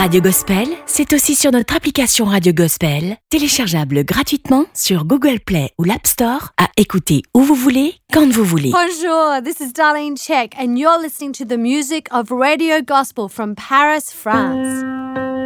Radio Gospel, c'est aussi sur notre application Radio Gospel, téléchargeable gratuitement sur Google Play ou l'App Store, à écouter où vous voulez, quand vous voulez. Bonjour, this is Darlene Check and you're listening to the music of Radio Gospel from Paris, France.